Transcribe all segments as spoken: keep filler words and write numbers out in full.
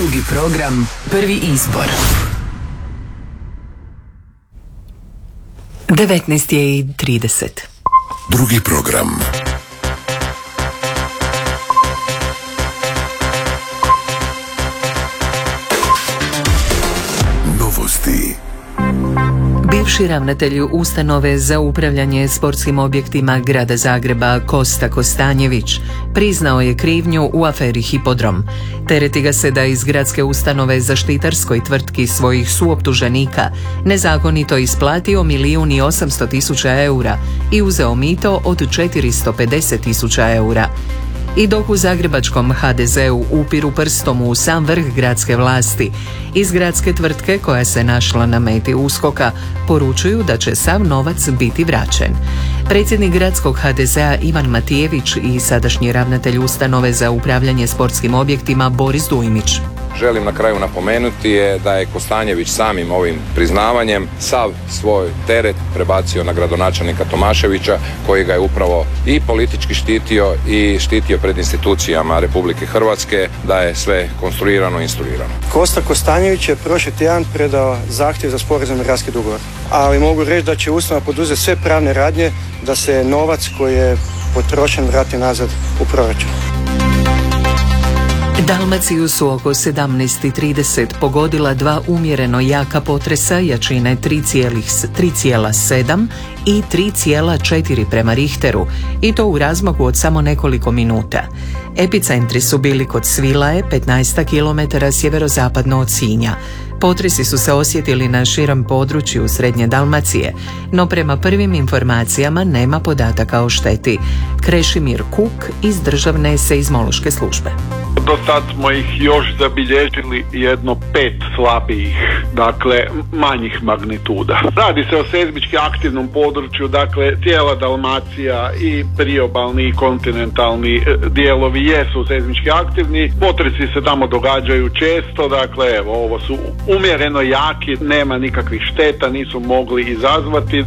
Drugi program, prvi izbor. devetnaest je i trideset. Drugi program. Novosti. Bivši ravnatelj ustanove za upravljanje sportskim objektima Grada Zagreba Kosta Kostanjević priznao je krivnju u aferi Hipodrom. Tereti ga se da iz gradske ustanove zaštitarskoj tvrtki svojih suoptuženika nezakonito isplatio milijun i osamsto tisuća eura i uzeo mito od četiristo pedeset tisuća eura. I dok u zagrebačkom ha de zeu upiru prstom u sam vrh gradske vlasti, iz gradske tvrtke koja se našla na meti uskoka poručuju da će sav novac biti vraćen. Predsjednik gradskog ha de zea Ivan Matijević i sadašnji ravnatelj ustanove za upravljanje sportskim objektima Boris Dujmić. Želim na kraju napomenuti je da je Kostanjević samim ovim priznavanjem sav svoj teret prebacio na gradonačelnika Tomaševića, koji ga je upravo i politički štitio i štitio pred institucijama Republike Hrvatske, da je sve konstruirano i instruirano. Kosta Kostanjević je prošli tjedan predao zahtjev za sporazumni raskid ugovora, ali mogu reći da će ustanova poduzeti sve pravne radnje da se novac koji je potrošen vrati nazad u proračun. Dalmaciju su oko sedamnaest i trideset pogodila dva umjereno jaka potresa jačine tri zarez sedam i tri zarez četiri prema Richteru, i to u razmaku od samo nekoliko minuta. Epicentri su bili kod Svilaje, petnaest kilometara sjeverozapadno od Sinja. Potresi su se osjetili na širem području Srednje Dalmacije, no prema prvim informacijama nema podataka o šteti. Krešimir Kuk iz Državne seizmološke službe. Do sad smo ih još zabilježili jedno pet slabijih, dakle manjih magnituda. Radi se o seizmički aktivnom području, dakle cijela Dalmacija i priobalni i kontinentalni dijelovi jesu seizmički aktivni. Potresi se tamo događaju često, dakle evo, ovo su umjereno jaki, nema nikakvih šteta, nisu mogli izazvati.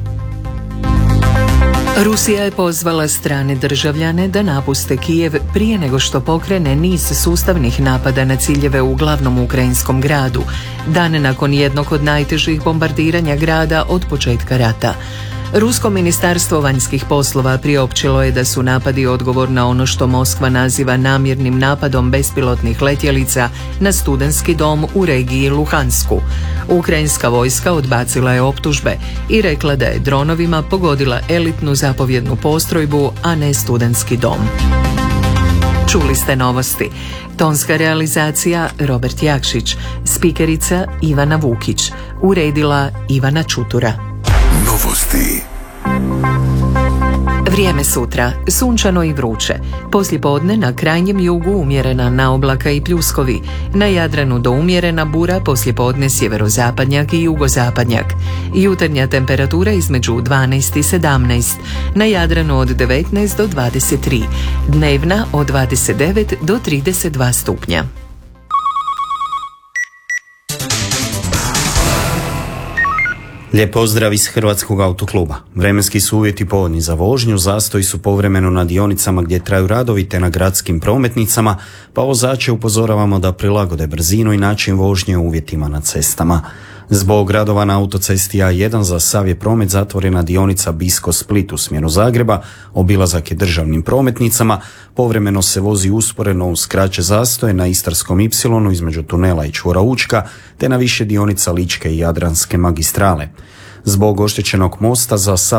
Rusija je pozvala strane državljane da napuste Kijev prije nego što pokrene niz sustavnih napada na ciljeve u glavnom ukrajinskom gradu, dan nakon jednog od najtežih bombardiranja grada od početka rata. Rusko ministarstvo vanjskih poslova priopćilo je da su napadi odgovor na ono što Moskva naziva namjernim napadom bespilotnih letjelica na studentski dom u regiji Luhansku. Ukrajinska vojska odbacila je optužbe i rekla da je dronovima pogodila elitnu zapovjednu postrojbu, a ne studentski dom. Čuli ste novosti. Tonska realizacija Robert Jakšić, spikerica Ivana Vukić, uredila Ivana Čutura. Novosti. Vrijeme sutra, sunčano i vruće. Poslijepodne na krajnjem jugu umjerena naoblaka i pljuskovi. Na Jadranu do umjerena bura, poslijepodne sjeverozapadnjak i jugozapadnjak. Jutarnja temperatura između dvanaest i sedamnaest. Na Jadranu od devetnaest do dvadeset tri. Dnevna od dvadeset devet do trideset dva stupnja. Lijep pozdrav iz Hrvatskog autokluba. Vremenski su uvjeti povoljni za vožnju, zastoji su povremeno na dionicama gdje traju radovi te na gradskim prometnicama, pa vozače upozoravamo da prilagode brzinu i način vožnje uvjetima na cestama. Zbog radova na autocesti A jedan za sav je promet zatvorena dionica Bisko-Split u smjeru Zagreba, obilazak je državnim prometnicama, povremeno se vozi usporeno uz kraće zastoje na Istarskom ipsilonu između tunela i čvora Učka, te na više dionica Ličke i Jadranske magistrale. Zbog oštećenog mosta za sav